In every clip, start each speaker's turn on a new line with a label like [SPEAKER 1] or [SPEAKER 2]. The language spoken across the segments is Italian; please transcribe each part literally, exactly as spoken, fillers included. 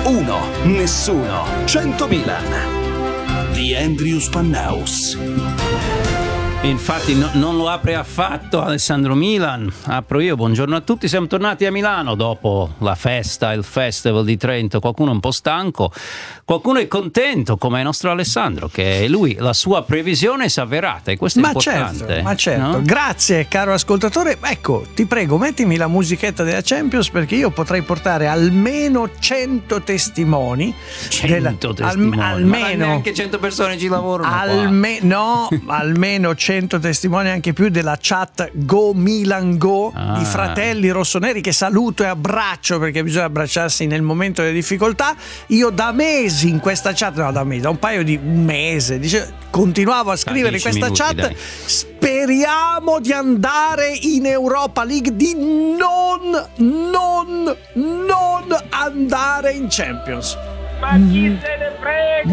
[SPEAKER 1] uno, nessuno, cento Milan. The Andrew Spannaus.
[SPEAKER 2] Infatti no, non lo apre affatto Alessandro Milan, apro io. Buongiorno a tutti, siamo tornati a Milano dopo la festa, il festival di Trento. Qualcuno è un po' stanco, qualcuno è contento come il nostro Alessandro, che lui la sua previsione si è avverata e questo è
[SPEAKER 3] ma
[SPEAKER 2] importante.
[SPEAKER 3] Certo, ma certo,
[SPEAKER 2] no?
[SPEAKER 3] Grazie caro ascoltatore. Ecco, ti prego, mettimi la musichetta della Champions, perché io potrei portare almeno cento testimoni.
[SPEAKER 2] cento
[SPEAKER 3] della,
[SPEAKER 2] testimoni,
[SPEAKER 3] al, almeno,
[SPEAKER 2] ma neanche cento persone ci lavorano
[SPEAKER 3] alme, no, almeno cento testimoni, anche più, della chat Go Milan Go,
[SPEAKER 2] ah.
[SPEAKER 3] i fratelli rossoneri, che saluto e abbraccio, perché bisogna abbracciarsi nel momento delle difficoltà. Io da mesi in questa chat, no da mesi, da un paio di un mese, dice, continuavo a scrivere in questa
[SPEAKER 2] minuti,
[SPEAKER 3] chat
[SPEAKER 2] dai.
[SPEAKER 3] Speriamo di andare in Europa League, di non non non andare in Champions.
[SPEAKER 4] Ma chi se ne frega?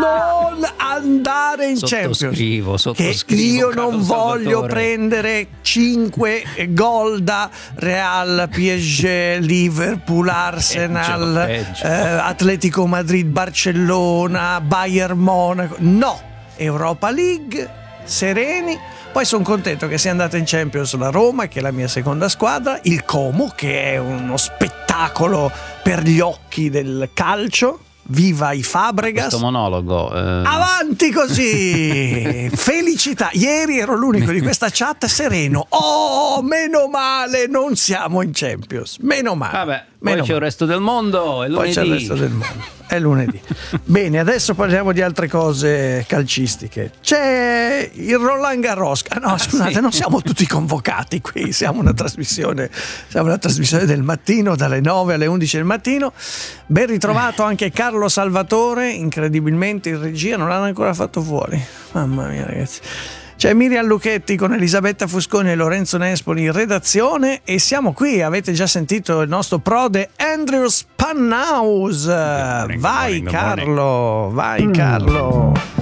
[SPEAKER 3] Non andare in Champions.
[SPEAKER 2] Sottoscrivo, sottoscrivo,
[SPEAKER 3] che io
[SPEAKER 2] Carlo
[SPEAKER 3] non voglio
[SPEAKER 2] Salvatore.
[SPEAKER 3] prendere cinque gol da Real, P S G, Liverpool, Arsenal,
[SPEAKER 2] Peggio, peggio.
[SPEAKER 3] Eh, Atletico Madrid, Barcellona, Bayern Monaco. No, Europa League, sereni. Poi sono contento che sia andata in Champions la Roma, che è la mia seconda squadra, il Como, che è uno spettacolo per gli occhi del calcio. Viva i Fabregas.
[SPEAKER 2] Questo monologo eh...
[SPEAKER 3] Avanti così. Felicità. Ieri ero l'unico di questa chat sereno. Oh, meno male, non siamo in Champions. Meno male.
[SPEAKER 2] Vabbè,
[SPEAKER 3] meno
[SPEAKER 2] poi c'è il
[SPEAKER 3] male.
[SPEAKER 2] resto del mondo, è lunedì.
[SPEAKER 3] Poi c'è il resto del mondo. È lunedì. Bene, adesso parliamo di altre cose calcistiche. C'è il Roland Garros. Ah, no,
[SPEAKER 2] Ah,
[SPEAKER 3] scusate,
[SPEAKER 2] sì.
[SPEAKER 3] non siamo tutti convocati qui. Siamo una trasmissione, siamo una trasmissione del mattino, dalle nove alle undici del mattino. Ben ritrovato anche Carlo Salvatore, incredibilmente in regia, non l'hanno ancora fatto fuori. Mamma mia, ragazzi. C'è Miriam Lucchetti con Elisabetta Fusconi e Lorenzo Nespoli in redazione, e siamo qui, avete già sentito il nostro prode Andrew Spannaus.
[SPEAKER 2] morning,
[SPEAKER 3] Vai
[SPEAKER 2] good morning, good
[SPEAKER 3] Carlo, vai Carlo.